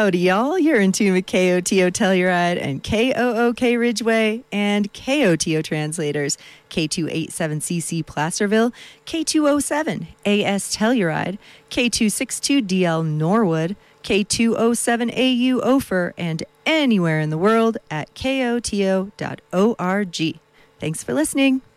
Howdy, y'all. You're in tune with KOTO Telluride and KOOK Ridgeway and KOTO translators. K287CC Placerville, K207 AS Telluride, K262DL Norwood, K207AU Ophir, and anywhere in the world at koto.org. Thanks for listening.